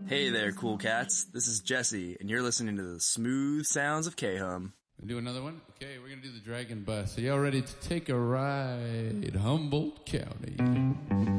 Hey there, cool cats. This is Jesse, and you're listening to the smooth sounds of K-Hum. Do another one? Okay, we're going to do the Dragon Bus. Are y'all ready to take a ride? Humboldt County.